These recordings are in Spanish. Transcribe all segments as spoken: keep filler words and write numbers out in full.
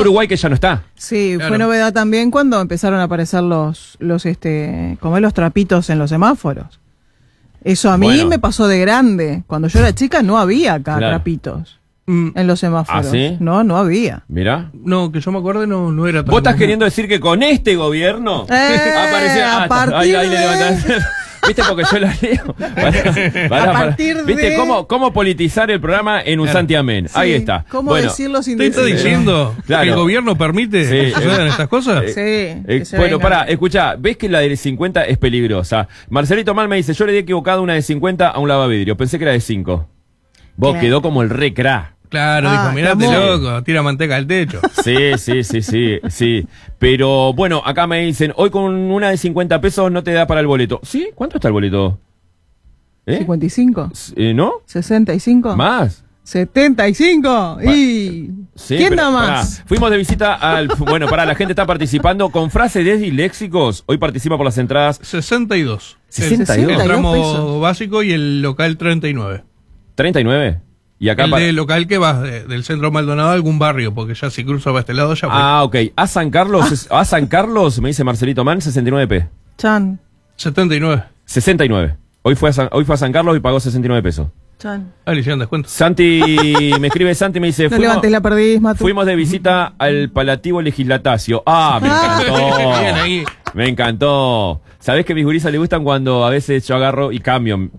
Uruguay que ya no está. Sí, Claro. fue novedad también cuando empezaron a aparecer los, los este, como los trapitos en los semáforos. Eso a mí Bueno. me pasó de grande. Cuando yo era chica no había acá Claro. trapitos Mm, en los semáforos. ¿Ah, sí? No, no había. Mirá. no, que yo me acuerde, no, no era tan ¿Vos estás común. queriendo decir que con este gobierno Eh, aparecía a partir ahí, ahí le de- levantás. ¿Viste? Porque yo la leo. Pará, pará, A partir pará. ¿Viste de- cómo, cómo politizar el programa en un Claro. santiamén? Sí, Ahí está. ¿Cómo Bueno, decirlo sin ¿Te está decirlo? diciendo Claro. que el gobierno permite Sí, que sucedan eh, estas cosas? Sí, Eh, que se bueno, venga. pará, escuchá, ¿ves que la de cincuenta es peligrosa? Marcelito Mal me dice, yo le di equivocado una de cincuenta a un lavavidrio, pensé que era de cinco. Vos Claro. quedó como el recra. Claro, Ah, dijo, mirate estamos- loco, tira manteca al techo. Sí, sí, sí, sí, sí. Pero bueno, acá me dicen, hoy con una de cincuenta pesos no te da para el boleto. ¿Sí? ¿Cuánto está el boleto? ¿Eh? ¿cincuenta y cinco? ¿Eh, ¿No? ¿sesenta y cinco? ¿Más? ¿setenta y cinco? ¿Y Sí, quién pero, da pará, más? fuimos de visita al... Bueno, pará, la gente está participando con frases de disléxicos. Hoy participa por las entradas sesenta y dos. sesenta y dos. El, el sesenta y dos tramo pesos. básico y el local treinta y nueve. treinta y nueve. Y acá... El para- de local que va de- del centro Maldonado a algún barrio, porque ya si cruzo para este lado ya fue. Ah, ok. A San Carlos, es- a San Carlos, me dice Marcelito Man, sesenta y nueve pe. Chan, setenta y nueve. sesenta y nueve. Hoy fue a San, hoy fue a San Carlos y pagó sesenta y nueve pesos. chan. Ah, le hicieron descuento. Santi, me escribe Santi y me dice, No fuimos, levantes la perdís, Matu. fuimos de visita al Palativo Legislatacio. Ah, me encantó. Bien ahí. Me encantó. ¿Sabés que a mis gurisas le gustan cuando a veces yo agarro y cambio?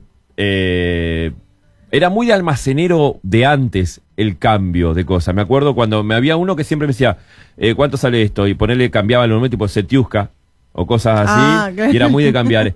Eh, era muy de almacenero de antes el cambio de cosas. Me acuerdo cuando me había uno que siempre me decía, eh, ¿cuánto sale esto? Y ponerle, cambiaba el nombre tipo Setiusca o cosas así. Ah, claro. Y era muy de cambiar.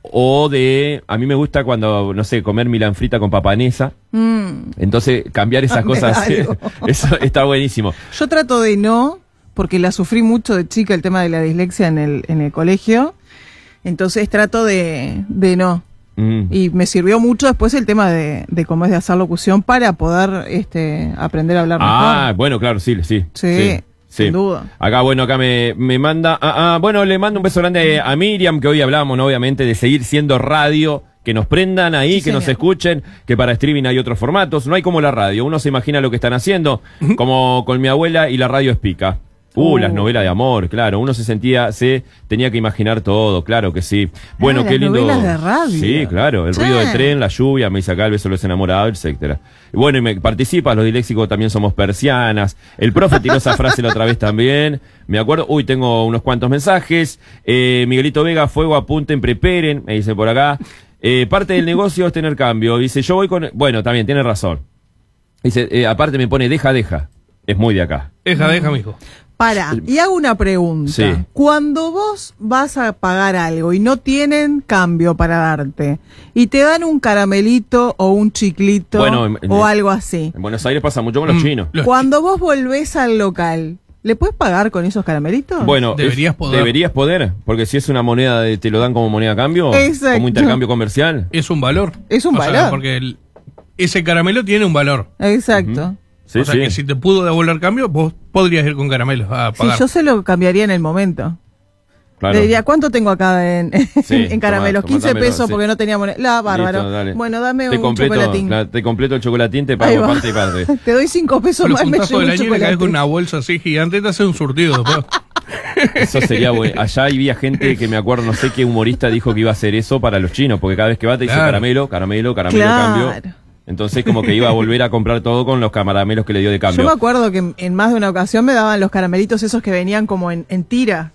O de, a mí me gusta cuando, no sé, comer milan frita con papanesa. Mm. Entonces, cambiar esas Dame cosas, algo. eso está buenísimo. Yo trato de no, porque la sufrí mucho de chica, el tema de la dislexia en el, en el colegio. Entonces trato de, de no. Mm. Y me sirvió mucho después el tema de, de cómo es de hacer locución para poder este, aprender a hablar Ah, mejor. bueno, claro, sí, sí. Sí, sin duda. Acá, bueno, acá me, me manda, ah, ah, bueno, le mando un beso grande a Miriam, que hoy hablábamos, ¿no? Obviamente, de seguir siendo radio, que nos prendan ahí, Sí, que señor. nos escuchen, que para streaming hay otros formatos, no hay como la radio, uno se imagina lo que están haciendo, como con mi abuela y la radio es pica. Uh, Uh. las novelas de amor, claro, uno se sentía, se tenía que imaginar todo, claro que sí. Bueno, Ah, qué las lindo. novelas de radio. Sí, claro, el Sí. ruido del tren, la lluvia, me dice acá el beso de los enamorados, etcétera. Y bueno, y me participas, los disléxicos también somos persianas. El profe tiró esa frase la otra vez también. Me acuerdo, uy, tengo unos cuantos mensajes. Eh, Miguelito Vega, fuego, apunten, preparen, me dice por acá. Eh, parte del negocio es tener cambio. Dice, yo voy con... Bueno, también, tiene razón. Dice, eh, aparte me pone, deja, deja. Es muy de acá. Deja, deja, mijo. Para, y hago una pregunta. Sí. Cuando vos vas a pagar algo y no tienen cambio para darte, y te dan un caramelito o un chiclito Bueno, en- o algo así, En Buenos Aires pasa mucho con los Mm, chinos. los cuando vos volvés al local, ¿le puedes pagar con esos caramelitos? Bueno, Deberías es- poder. Deberías poder, porque si es una moneda, de, te lo dan como moneda a cambio, Exacto. como intercambio comercial. Es un valor. Es un O sea, valor. porque el- ese caramelo tiene un valor. Exacto. Sí, o sea sí. que si te pudo devolver cambio, vos podrías ir con caramelos a Sí, pagar. yo se lo cambiaría en el momento. Claro. Le diría, ¿cuánto tengo acá en, Sí, en caramelos? tomá, quince tomá, pesos sí. porque no tenía moneda. La, bárbaro. Listo, dale. Bueno, dame te un completo, chocolatín. la- te completo el chocolatín, te Ahí pago va. parte y parte. Te doy cinco pesos Con los más, me puntazos llevo del un año y le caes chocolate. con una bolsa así gigante y te hace un surtido después. Eso sería bueno. Allá había gente que me acuerdo, no sé qué humorista dijo que iba a hacer eso para los chinos, porque cada vez que va te dice Claro. caramelo, caramelo, caramelo, Claro. cambio. Entonces como que iba a volver a comprar todo con los caramelos que le dio de Yo cambio. me acuerdo que en- en más de una ocasión me daban los caramelitos esos que venían como en, en tira.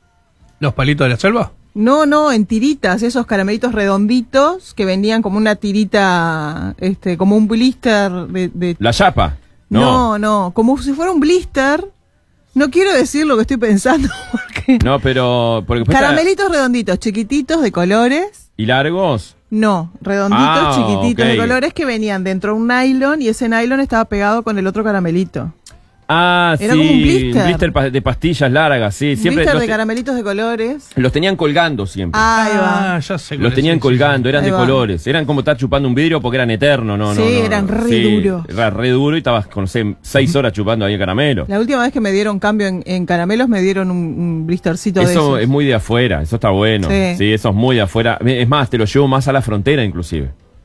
¿Los palitos de la selva? No, no, en tiritas, esos caramelitos redonditos que venían como una tirita, este, como un blister de... de- La chapa. no. No. no, como si fuera un blister. No quiero decir lo que estoy pensando porque... No, pero... Porque después está- Caramelitos redonditos, chiquititos, de colores. ¿Y largos? No, redonditos, Ah, chiquititos, ok. de colores que venían dentro de un nylon y ese nylon estaba pegado con el otro caramelito. Ah, Era sí. como un blister. pa- de pastillas largas, sí. Un Siempre blister los, de te- caramelitos de colores. los tenían colgando siempre. Ahí va. Ah, ya sé. Los cuál es, tenían sí, sí, colgando, eran Ahí de va. colores. Eran como estar chupando un vidrio porque eran eternos, no, Sí, no, no. eran re Sí, duros. Era re duro y estabas, con, no sé, seis horas chupando ahí el caramelo. La última vez que me dieron cambio en, en caramelos me dieron un, un blistercito de Eso esos. es muy de afuera, eso está bueno. Sí. Sí. Eso es muy de afuera. Es más, te lo llevo más a la frontera inclusive.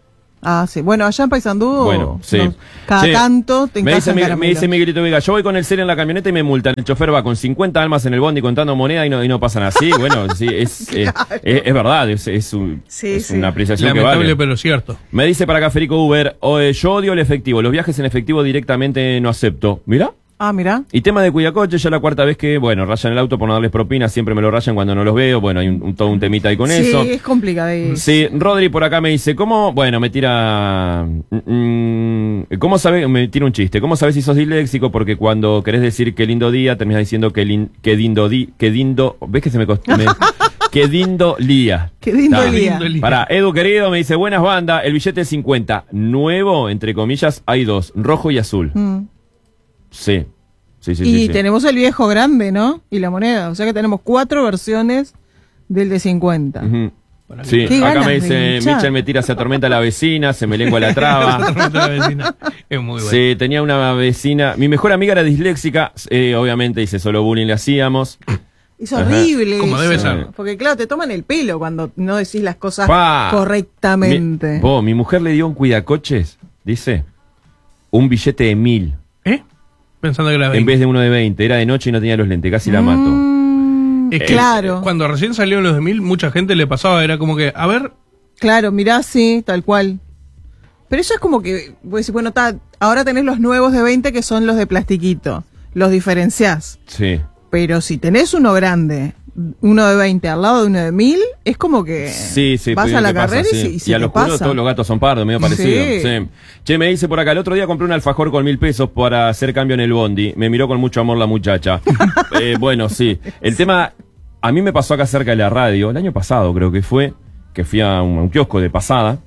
Ah, sí. Bueno, allá en Paysandú, Bueno, sí. no, cada Che, tanto te me dice, encajan mi- me caramelos. dice Miguelito Vega, yo voy con el cel en la camioneta y me multan. El chofer va con cincuenta almas en el bondi contando moneda y no, y no pasan así. Bueno, sí, es, es, es, es verdad, es, es, un- Sí, es sí. una apreciación que Lamentable, vale. pero cierto. Me dice para acá Federico Uber, o, eh, yo odio el efectivo, los viajes en efectivo directamente no acepto. ¿Mirá? Ah, mira. Y tema de Cuidacoche, ya la cuarta vez que, bueno, rayan el auto por no darles propina, siempre me lo rayan cuando no los veo, bueno, hay un, un- todo un temita ahí con Sí, eso. es complicado. Sí, Rodri por acá me dice, ¿cómo? Bueno, me tira... mm, ¿Cómo sabes? Me tira un chiste. ¿Cómo sabes si sos disléxico? Porque cuando querés decir qué lindo día, terminás diciendo que, lin, que lindo di, que lindo... ¿Ves que se me costó? Me, que lindo lía. Qué lindo Ah, día. lindo día. Pará, Edu querido me dice, buenas bandas, el billete de cincuenta. Nuevo, entre comillas, hay dos, rojo y azul. Mm. Sí. Sí, sí, y sí, sí. tenemos el viejo grande, ¿no? Y la moneda. O sea que tenemos cuatro versiones del de cincuenta. Ujú. Para Sí, Qué acá ganas me de dice, hinchar. Michel me tira, se atormenta la vecina, se me lengua la traba. La vecina. Es muy bueno. Sí, tenía una vecina. Mi mejor amiga era disléxica, eh, obviamente, dice solo bullying le hacíamos. Es Ajá. horrible. Como eso. debe ser. Porque claro, te toman el pelo cuando no decís las cosas Pa. correctamente. Mi, vos, mi mujer le dio un cuidacoches, dice, un billete de mil, ¿Eh? Pensando que la en veinte. vez de uno de veinte. Era de noche y no tenía los lentes, casi la mato. Mm, Es que claro, cuando recién salieron los de mil, mucha gente le pasaba, era como que, a ver, claro, mirá, sí, tal cual. Pero eso es como que, vos decís, bueno, ta, ahora tenés los nuevos de veinte que son los de plastiquito. Los diferenciás. Sí. Pero si tenés uno grande, uno de veinte al lado de uno de mil, es como que Sí, sí, vas pues, a la ¿qué pasa? carrera Sí. y, se- y se a te los curos pasa. todos los gatos son pardos, medio parecido. Sí. Sí. Che, me dice por acá, el otro día compré un alfajor con mil pesos para hacer cambio en el bondi. Me miró con mucho amor la muchacha. Eh, bueno, sí. El tema, a mí me pasó acá cerca de la radio, el año pasado creo que fue, que fui a un, a un kiosco de pasada.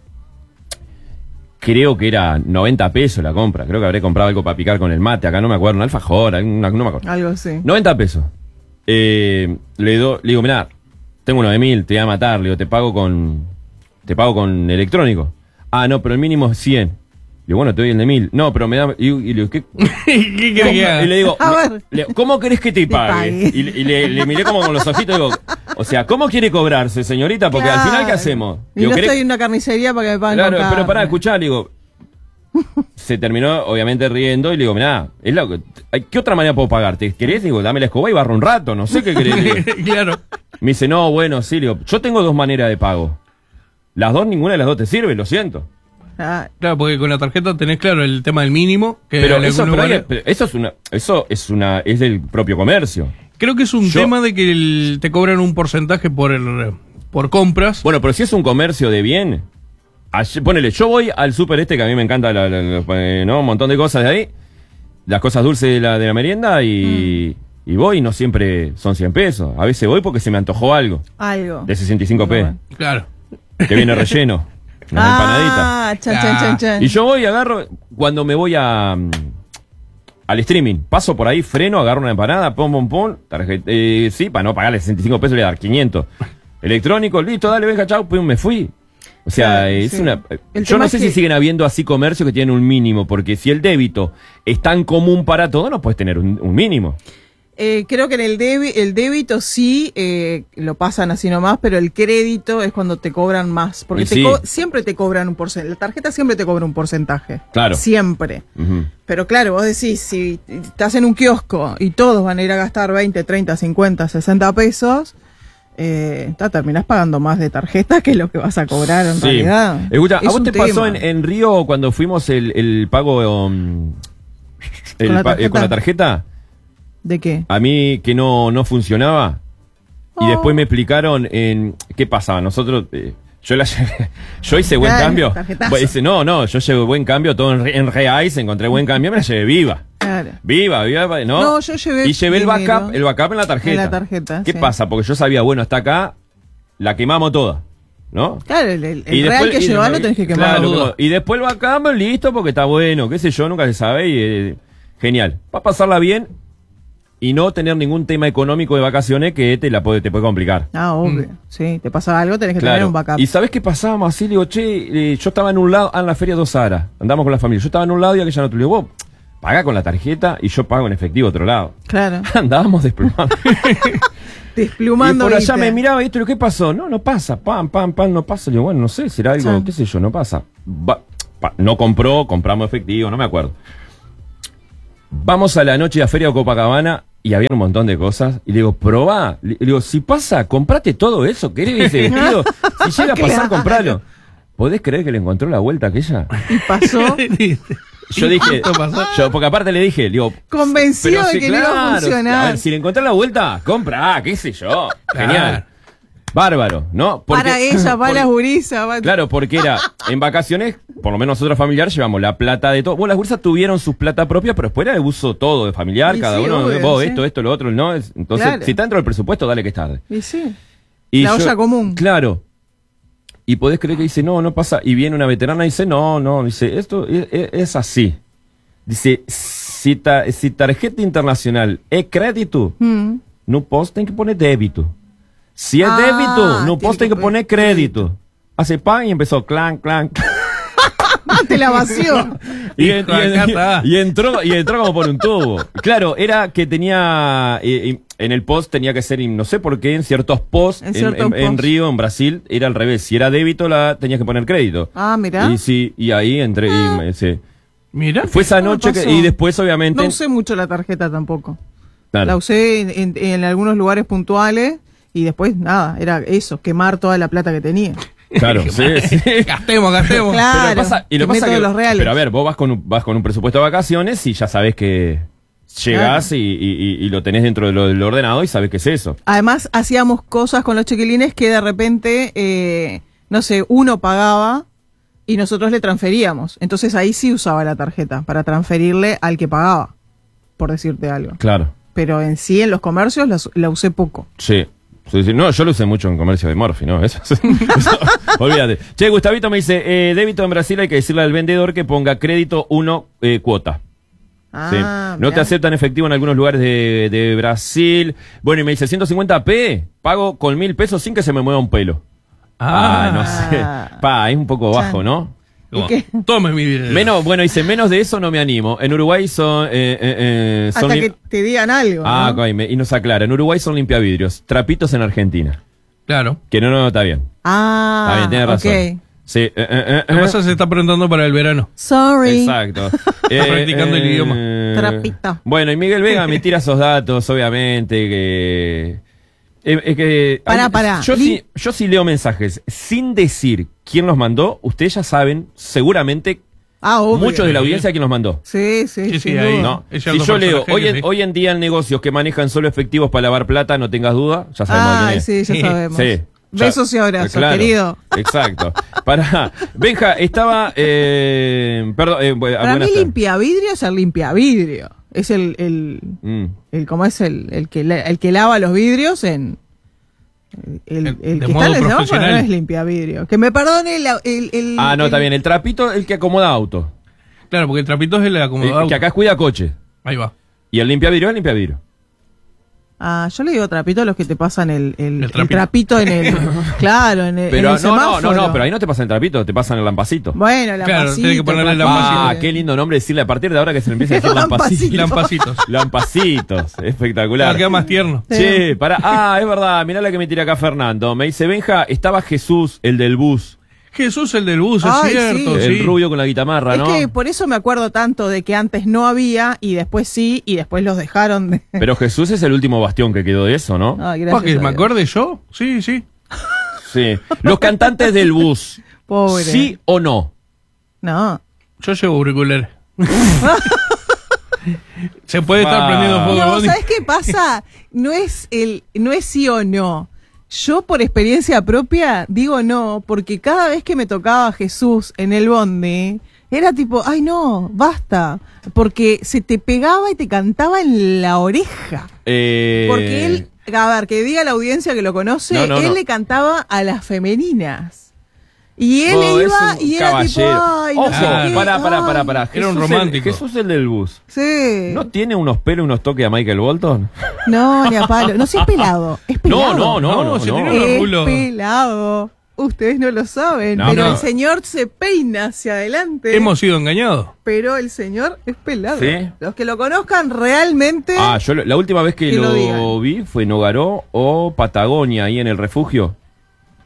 Creo que era noventa pesos la compra. Creo que habré comprado algo para picar con el mate. Acá no me acuerdo, un alfajor, una- no me acuerdo. Algo así. noventa pesos. Eh, le, do, le digo, mirá, tengo uno de mil, te voy a matar. Le digo, te pago con te pago con electrónico. Ah, no, pero el mínimo es cien. Le digo, bueno, te doy el de mil. No, pero me da... Y, y le digo, ¿qué? ¿qué querés que haga? Y le digo, A me- ver. le- ¿cómo querés que te pague? pague. Y, le- y le, le miré como con los ojitos y digo, o sea, ¿cómo quiere cobrarse, señorita? Porque al final, ¿qué hacemos? Y Digo, no ¿querés- estoy en una carnicería para que me paguen Claro, con pero pará, carne. escuchá, le digo. Se terminó, obviamente, riendo y le digo, mirá, es la, ¿qué otra manera puedo pagarte? ¿Querés? Digo, dame la escoba y barro un rato, no sé qué querés. Le digo. Claro. Me dice, no, bueno, sí, le digo, yo tengo dos maneras de pago. Las dos, ninguna de las dos te sirve, lo siento. Ah, Claro, porque con la tarjeta tenés claro el tema del mínimo. Que Pero en eso, algún pero lugar- ahí- pero eso es una, eso es una, es del propio comercio. Creo que es un Yo- tema de que el- te cobran un porcentaje por el, por compras. Bueno, pero si es un comercio de bien, ayer- ponele, yo voy al súper este que a mí me encanta, la- la- la- eh, ¿no? Un montón de cosas de ahí, las cosas dulces de la, de la merienda y, y voy y no siempre son cien pesos. A veces voy porque se me antojó algo algo. de sesenta y cinco pe, Bueno. Claro. que viene relleno, una empanadita. Ah, chan, chan, chan, chan. Y yo voy y agarro, cuando me voy a mm, al streaming, paso por ahí, freno, agarro una empanada, pum, pum, pum, tarjeta, eh, sí, para no pagarle sesenta y cinco pesos, le voy a dar quinientos. Electrónico, listo, dale, venga, chao, pum, me fui. O sea, Claro, es sí. una... El Yo tema no es sé que- si siguen habiendo así comercios que tienen un mínimo, porque si el débito es tan común para todo, no puedes tener un, un mínimo. Eh, creo que en el, debi- el débito sí eh, lo pasan así nomás, pero el crédito es cuando te cobran más. Porque Y te sí. co- siempre te cobran un porcentaje. La tarjeta siempre te cobra un porcentaje. Claro. Siempre. Ujú. Pero claro, vos decís, si estás en un kiosco y todos van a ir a gastar veinte, treinta, cincuenta, sesenta pesos, eh, ta, terminás pagando más de tarjeta que lo que vas a cobrar en Sí. realidad. Escucha, ¿a Es vos un te tema. pasó en, en Río cuando fuimos el, el pago um, el ¿Con la pa- eh, tarjeta? con la tarjeta? ¿De qué? A mí que no, no funcionaba. Y Oh. después me explicaron en qué pasaba. Nosotros, eh, yo la llevé- yo hice buen Claro, cambio. tarjetazo. Pues, dice, no, no, yo llevé buen cambio, todo en, re- en reais, encontré buen cambio, me la llevé viva. Claro. Viva, viva, ¿no? No, yo llevé Y llevé el dinero. backup, el backup en la tarjeta. En la tarjeta, ¿Qué sí. pasa? Porque yo sabía, bueno, está acá, la quemamos toda, ¿no? Claro, el, el- el Y real después- que y- llevarlo tenés que quemar. Claro, no duda. como- y después el backup, listo, porque está bueno, qué sé yo, nunca se sabe. Y, eh, genial. Para pasarla bien y no tener ningún tema económico de vacaciones que te la puede, te puede complicar. Ah, obvio. Sí, te pasa algo, tenés que tener Claro. un backup. ¿Y sabés qué pasábamos así? Le digo, che, eh, yo estaba en un lado, ah, en la feria dos Aras, andamos con la familia. Yo estaba en un lado y aquella no otro. Le digo, vos, pagá con la tarjeta y yo pago en efectivo otro lado. Claro. Andábamos desplumados. Y Desplumando. por allá ¿viste? me miraba y esto, ¿qué pasó? No, no pasa, pam, pam, pam, no pasa. Le digo, bueno, no sé, será algo, Sí. qué sé yo, no pasa. Va- pa, no compró, compramos efectivo, no me acuerdo. Vamos a la noche de la Feria de Copacabana y había un montón de cosas. Y le digo, probá. Le digo, si pasa, comprate todo eso. ¿Querés ese vestido? Si llega a pasar, Claro. compralo. ¿Podés creer que le encontró la vuelta a aquella? Y pasó Yo dije, ¿Cuánto pasó? yo, porque aparte le dije, digo, convencido pero de sí, que no iba a claro, funcionar. a ver, si le encontré la vuelta, compra, qué sé yo. Claro. Genial. Bárbaro, ¿no? Porque- para ella, para porque- las gurisas. para- Claro, porque era, en vacaciones, por lo menos nosotros familiares llevamos la plata de todo. Bueno, las gurisas tuvieron su plata propia, pero después era de uso todo, de familiar, Y cada sí, uno, obvio, vos, sí. esto, esto, lo otro, ¿no? Es- Entonces, Claro. si está dentro del presupuesto, dale que es tarde. Y sí. Y La olla común. Claro. Y podés creer que dice, no, no pasa. Y viene una veterana y dice, no, no, dice, esto es, es- es así. Dice, si, ta- si tarjeta internacional es crédito, Mm. no posso tem que poner débito. Si es Ah, débito, no tiene posso tem que que poner poner crédito. Hace pan y empezó clan, clan, clan. Te la vació. Y, en- Hijo, y en- acá está. y entró y entró como por un tubo. Claro, era que tenía eh, y en el post tenía que ser, y no sé por qué, en ciertos posts En en, ciertos en- en posts. Río, en Brasil, era al revés. Si era débito, la tenías que poner crédito. Ah, mirá. Y sí, y ahí entré. Y me- sí. Mira. Fue esa ¿Cómo noche que, pasó? y después, obviamente. No usé mucho la tarjeta tampoco. Claro. La usé en, en- en algunos lugares puntuales y después nada, era eso, quemar toda la plata que tenía. Claro, sí, sí. Gastemos, gastemos. Claro. Pero pasa, y lo quemé pasa todos que, los reales. pero a ver, vos vas con un, vas con un presupuesto de vacaciones y ya sabés que llegás y, y- y- y lo tenés dentro de lo, del ordenado y sabés qué es eso. Además, hacíamos cosas con los chiquilines que de repente, eh, no sé, uno pagaba y nosotros le transferíamos. Entonces ahí sí usaba la tarjeta para transferirle al que pagaba, por decirte algo. Claro. Pero en sí, en los comercios la, la usé poco. Sí. Sí, sí. No, yo lo usé mucho en comercio de Morphy, ¿no? Eso, eso- eso- olvídate. Che, Gustavito me dice, eh, débito en Brasil hay que decirle al vendedor que ponga crédito uno eh, cuota. Ah, Sí. No te mirá. aceptan efectivo en algunos lugares de, de Brasil. Bueno, y me dice ciento cincuenta p, pago con mil pesos sin que se me mueva un pelo. Ah, no sé. Pa, es un poco Chan. bajo, ¿no? Como, ¿Y qué? Tome mi vida. Menos, bueno, dice, menos de eso no me animo. En Uruguay son... Eh, eh, eh, son Hasta lim- que te digan algo. Ah, ¿no? ok, me- y nos aclara. En Uruguay son limpiavidrios. Trapitos en Argentina. Claro. Que no, no, está bien. Ah, Está bien, tiene razón. ok. Sí, eh, eh, eh, Lo que eh. pasa es que se está preguntando para el verano. Sorry. Exacto. practicando el idioma. Trapito. Bueno, y Miguel Vega me tira esos datos, obviamente, que... eh, es que Pará, ay, pará. Yo, Li- sí, yo sí leo mensajes sin decir quién los mandó. Ustedes ya saben, seguramente, Ah, obvio. muchos de la audiencia quién los mandó. Sí, sí, Sí, sí, sin ahí. duda. ¿No? Es Si cierto yo leo, personaje hoy que en, sí. hoy en día en negocios que manejan solo efectivos para lavar plata, no tengas duda, ya sabemos Ah, quién es. sí, ya Sí. sabemos. Sí. Ya- Besos y abrazos, Claro, querido. Exacto. Para Benja, estaba eh, perdón, eh, bu- Para buenas mí tardes. limpia vidrio es el limpia vidrio. Es el, el, Mm. el ¿cómo es? El, el que la- el que lava los vidrios en el, el, En- el de que modo está en el semáforo profesional. no es limpia vidrio. Que me perdone la- el, el- Ah, no, el- está bien. El trapito, el que acomoda auto. Claro, porque el trapito es el El, acomodado. que acá cuida coche. Ahí va. Y el limpia vidrio es limpia vidrio. Ah, yo le digo trapito a los que te pasan el, el, El el trapito. trapito en el claro, en el, Pero en el no, no, semáforo. no, no, pero ahí no te pasan el trapito, te pasan el lampacito. Bueno, la Claro, tiene que ponerle el Ah, lampacito. qué lindo nombre decirle a partir de ahora que se le empieza a decir Lampacito. lampacito. Lampacitos. Lampacitos, espectacular. Claro, queda más tierno. Che, para, ah, es verdad, mirá la que me tira acá Fernando. Me dice, Benja, estaba Jesús, el del bus. Jesús, el del bus, Ay, es cierto. sí. El Sí. rubio con la guitarra, Es ¿no? que por eso me acuerdo tanto de que antes no había y después sí y después los dejaron de... Pero Jesús es el último bastión que quedó de eso, ¿no? Ay, Pa, gracias que a me Dios. acuerde yo. Sí, sí. Sí. Los cantantes del bus. Pobre. ¿Sí o no? No. Yo llevo auriculares. Se puede estar Ah. prendiendo fuego el No, bondi. ¿sabes qué pasa? No es el, no es sí o no. Yo por experiencia propia digo no, porque cada vez que me tocaba Jesús en el bondi, era tipo, ay no, basta, porque se te pegaba y te cantaba en la oreja. Eh, Porque él, a ver, que diga la audiencia que lo conoce, No, no, él no. le cantaba a las femeninas. Y él Oh, iba es un y era caballero. tipo, ay, no Ojo, sé qué, pará, pará, pará, ay. pará. Era un Jesús romántico. El, Jesús el del bus. Sí. ¿No tiene unos pelos, unos toques a Michael Bolton? No, ni a palo. No, si es pelado. Es pelado. No, no, no, No, no. se no. tiene una- Es rulo. pelado. Ustedes no lo saben, No, pero no. el señor se peina hacia adelante. Hemos sido engañados. Pero el señor es pelado. ¿Sí? Los que lo conozcan realmente. Ah, yo lo- la última vez que, Que lo lo, digan. vi fue en Nogaró o Patagonia, ahí en el refugio.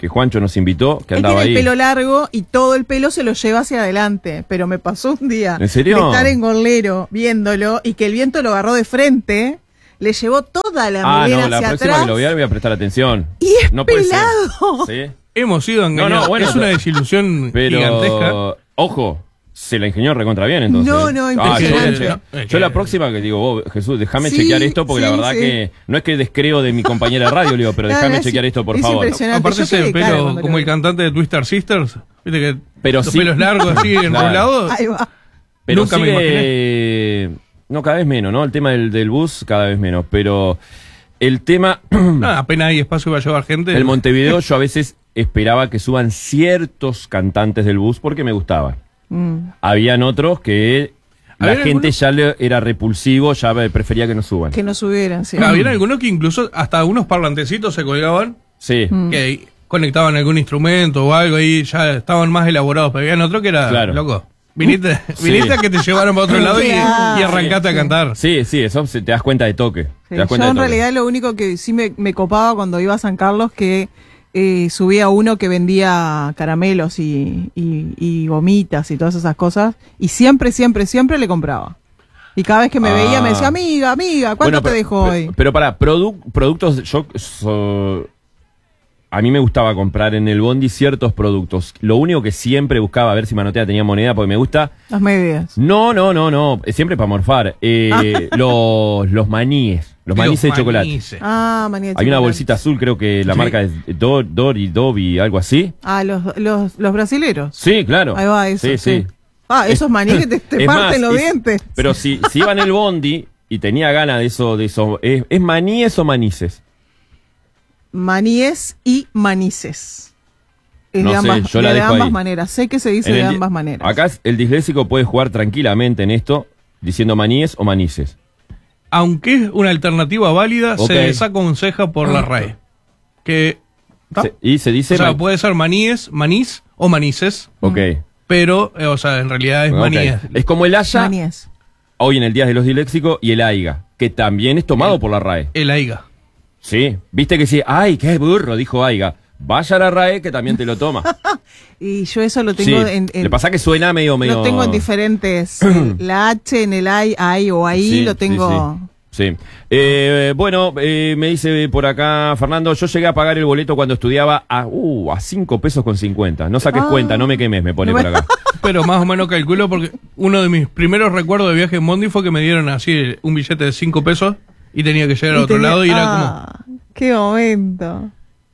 que Juancho nos invitó, que Él andaba tiene ahí. el pelo largo y todo el pelo se lo lleva hacia adelante. Pero me pasó un día ¿En serio? de estar en Gorlero viéndolo y que el viento lo agarró de frente, le llevó toda la Ah, melena no, la hacia próxima atrás. que lo vea voy a prestar atención. Y es no puede ser. pelado. ¿Sí? Hemos sido engañados. No, no, bueno, es una pero- desilusión Pero, gigantesca. ojo, se la ingenió recontra bien entonces. No, no, Ah, yo, voy a impresionante. chequear. No, es Yo que- la próxima que digo, vos, Jesús, déjame Sí, chequear esto porque la sí, verdad sí. que no es que descreo de mi compañera de radio, le digo, pero No, déjame no, chequear sí, esto, por es favor. impresionante. Aparte Yo ese quedé cara pelo cuando lo como el vi. cantante de Twister Sisters, viste que Pero los sí. pelos largos así Claro. enrolados. Ahí va. Pero Nunca me sigue, no, cada vez menos, ¿no? El tema del, del bus cada vez menos, pero el tema, Nada, apenas hay espacio para llevar gente. el Montevideo, yo a veces esperaba que suban ciertos cantantes del bus porque me gustaban. Mm. Habían otros que la ¿Había gente algunos? ya le era repulsivo, ya prefería que no suban. Que no subieran, sí. Había algunos que incluso hasta unos parlantecitos se colgaban, Sí, Mm. que conectaban algún instrumento o algo y ya estaban más elaborados. Pero había otro que era, Claro. loco, viniste, Sí. viniste a que te llevaran para otro lado y, Claro. y arrancaste a Sí. cantar. sí, sí, eso se- te das cuenta de toque. Sí, te das yo cuenta de en toque. realidad lo único que sí me, me copaba cuando iba a San Carlos que eh, subía uno que vendía caramelos y, y, y gomitas y todas esas cosas y siempre, siempre, siempre le compraba. Y cada vez que me Ah. veía me decía, amiga, amiga, ¿cuánto Bueno, te pero- dejo pero- hoy? Pero para produ- productos, yo so- a mí me gustaba comprar en el bondi ciertos productos. Lo único que siempre buscaba a ver si Manotea tenía moneda porque me gusta. Las medias. No, no, no, no. es Siempre para morfar. Eh, los, los maníes. Los Los maníes de chocolate. manices. Ah, manía de Hay una chocolate. bolsita azul, creo que la Sí. marca es Do- Dori, Dobby, algo así. Ah, los, los, los brasileros. Sí, claro. Ahí va, eso. Sí, sí. Ah, esos maní que te, te Es parten más, los y- dientes. Pero si, si iba en el bondi y tenía ganas de eso, de eso, ¿es, es maníes o manices? Maníes y manices. Es No de sé, ambas, yo la de dejo ambas ahí. maneras. Sé que se dice En de el di- ambas maneras. Acá el disléxico puede jugar tranquilamente en esto, diciendo maníes o manices. Aunque es una alternativa válida, Ok. se desaconseja por la R A E. Que, ¿tá? Se- y se dice... o sea, ma- puede ser maníes, manís o manices, Ok. pero, eh, o sea, en realidad es Ok. maníes. Es como el haya, Maníes. hoy en el Día de los Disléxicos, y el aiga, que también es tomado por la R A E. El aiga. Sí, viste que sí, ay, qué burro, dijo aiga. Vaya a la R A E que también te lo toma. Y yo eso lo Sí, tengo en, en- le pasa que suena medio, medio... lo tengo en diferentes. eh, la H en el ay, ay o ahí Sí, lo tengo. Sí, sí. Sí. Eh, bueno, eh, me dice por acá Fernando, yo llegué a pagar el boleto cuando estudiaba a uh, a cinco pesos con cincuenta. No saques Ah. cuenta, no me quemes, me pone No por me- acá. Pero más o menos calculo porque uno de mis primeros recuerdos de viaje en Bondi fue que me dieron así un billete de cinco pesos y tenía que llegar Y a otro tenía- lado y era como... ah, qué momento.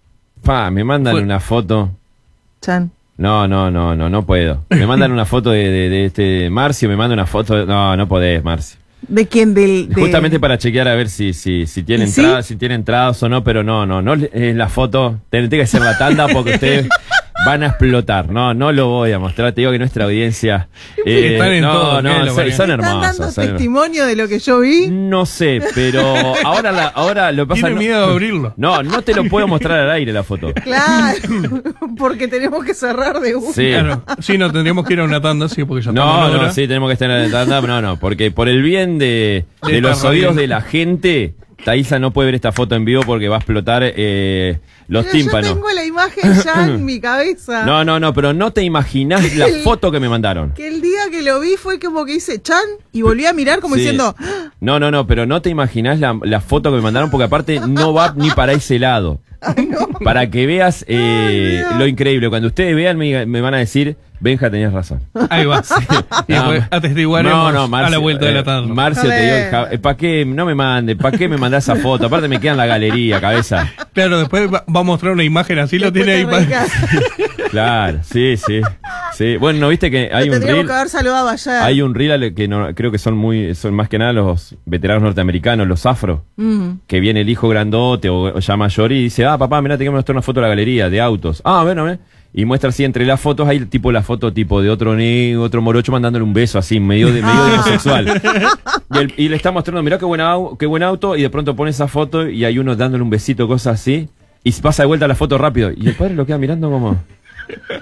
Pa, me mandan Fue- una foto. Chan. No, no, no, no, no puedo. Me mandan una foto de, de, de este Marcio, me manda una foto. No, no podés, Marcio. ¿De quién? Del, de- Justamente para chequear a ver si, si, si tiene ¿Y sí? entradas, si tiene entradas o no, pero no, no, no es la foto. Tiene que ser la tanda porque ustedes van a explotar. No, no lo voy a mostrar. Te digo que nuestra audiencia. eh, Están en no, todo, no, ¿qué? Lo son, ponen. son ¿Están dando hermosos. son hermosos. testimonio de lo que yo vi? No sé, pero ahora la, ahora lo que pasa Tiene no- miedo de abrirlo. No, no te lo puedo mostrar al aire la foto. Claro, porque tenemos que cerrar de una. Sí. Claro. Sí, no, tendríamos que ir a una tanda, sí, porque ya estamos No, en hora. no, sí, tenemos que estar en la tanda, no, no, porque por el bien de, de De los esta oídos radio. de la gente, Thaisa no puede ver esta foto en vivo porque va a explotar eh, los Pero tímpanos. yo tengo la imagen ya en mi cabeza. No, no, no, pero no te imaginás la foto que me mandaron. Que el día que lo vi fue como que hice chan y volví a mirar como Sí. diciendo, "Ah, No, no, no, pero no te imaginás la, la foto que me mandaron porque aparte no va ni para ese lado. ay, no. Para que veas eh, Dios. lo increíble. Cuando ustedes vean me, me van a decir, Benja, tenías razón. Ahí va. Y No, después atestiguaremos no, no, Marcio, a la vuelta de eh, la tanda. Marcio, te Joder. digo, ¿para qué? No me mande, ¿para qué me mandás esa foto? Aparte me queda en la galería, cabeza. Claro, después va, va a mostrar una imagen así, lo Después tiene ahí te para... reicas. Claro, sí, sí. Sí, bueno, ¿no viste que hay Lo un tendríamos reel? que haber saludado ayer. Hay un reel ale- que no, creo que son muy, son más que nada los veteranos norteamericanos, los afro, Mm. que viene el hijo grandote o, o ya mayor y dice, ah, papá, mirá, te quiero mostrar una foto de la galería, de autos. Ah, bueno, ¿ves? Y muestra así entre las fotos, hay tipo la foto tipo de otro negro, otro morocho mandándole un beso así, medio de medio de homosexual. Y, el- y le está mostrando, mirá qué buen, au- qué buen auto, y de pronto pone esa foto y hay uno dándole un besito, cosas así, y pasa de vuelta la foto rápido. Y el padre lo queda mirando como...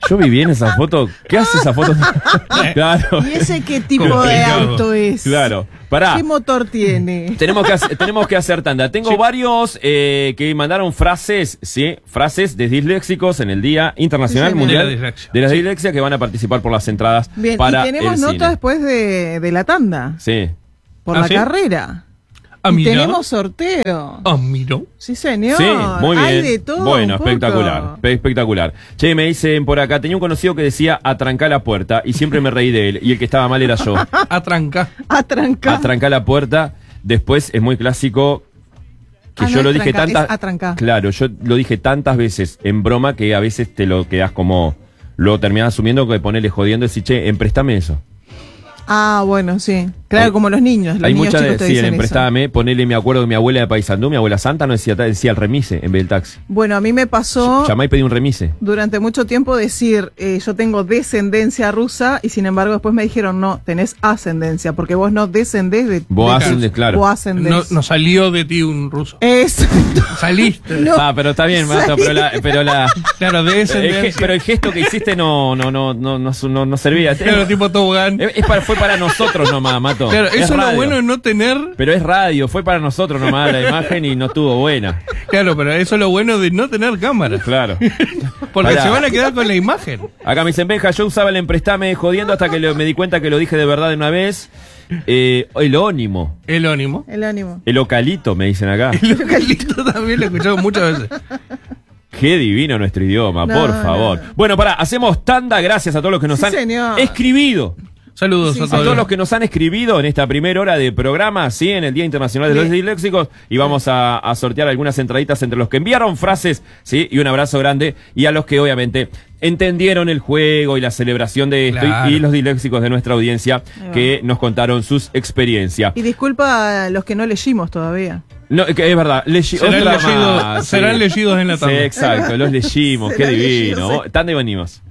Yo viví en esa foto. ¿Qué hace esa foto? Claro. ¿Y ese qué tipo de Complicado. auto es? Claro. Pará. ¿Qué motor tiene? Tenemos que, hacer, tenemos que hacer tanda. Tengo Sí. varios eh, que mandaron frases, ¿sí? Frases de disléxicos en el Día Internacional Sí, señor. Mundial De la dislexia. de la Sí. dislexia que van a participar por las entradas Bien, para y tenemos el nota cine. después de, de la tanda, Sí. por ¿Ah, la sí? carrera. Ah, Y mira. tenemos sorteo. Ah, miró. Sí, señor. Sí, muy bien. Hay de todo. Bueno, un poco. espectacular. pe- Espectacular. Che, me dicen por acá, tenía un conocido que decía atrancar la puerta y siempre me reí de él. Y el que estaba mal era yo. Atranca. Atrancar. Atrancar la puerta. Después es muy clásico que Ah, yo no lo es dije trancar, es tantas. atrancar. Claro, yo lo dije tantas veces en broma que a veces te lo quedas como. Luego terminás asumiendo que ponerle jodiendo y decir, che, empréstame eso. Ah, bueno, sí. Claro, Hay- como los niños. Los Hay niños muchas chicos de, te sí, el dicen eso. empréstame, ponele, me acuerdo de mi abuela de Paysandú, mi abuela Santa, no decía, decía el remise en vez del taxi. Bueno, a mí me pasó Llamá y pedí un remise. durante mucho tiempo decir, eh, yo tengo descendencia rusa, y sin embargo después me dijeron, no, tenés ascendencia, porque vos no descendés de... Vos de- ascendés, claro. Vos ascendés. No, no salió de ti un ruso. Exacto. Saliste. No. Ah, pero está bien, Mato, pero la, pero la, Claro, de el ge- descendencia. pero el gesto que hiciste no, no, no, no, no, no, no servía. Claro, tipo tobogán. Es, es para, fue para nosotros nomás, Mato. Claro, Es eso es lo radio. bueno de no tener. Pero es radio, fue para nosotros nomás la imagen y no estuvo buena. Claro, pero eso es lo bueno de no tener cámara. Claro. Porque Pará. se van a quedar con la imagen. Acá me dicen, Benja, yo usaba el emprestame jodiendo hasta que lo- me di cuenta que lo dije de verdad de una vez. Eh, el ónimo, El ónimo. El ánimo. el ocalito, me dicen acá. El localito también lo he escuchado muchas veces. Qué divino nuestro idioma, No, por no, favor. no. Bueno, pará, hacemos tanda, gracias a todos los que nos Sí, han señor. escribido. Saludos Sí, a sí. A todos. todos los que nos han escribido en esta primera hora de programa, sí, en el Día Internacional de los Bien. Disléxicos, y vamos a, a sortear algunas entraditas entre los que enviaron frases, sí, y un abrazo grande, y a los que obviamente entendieron el juego y la celebración de esto, y- Claro. y, los disléxicos de nuestra audiencia Ahí va. que nos contaron sus experiencias. Y disculpa a los que no leímos todavía. No, que es verdad, leyi- Serán, otra leídos, más, serán sí. leídos en la Sí, tanda. exacto, los leímos, qué Serán divino. leídos, sí. Tanda y venimos.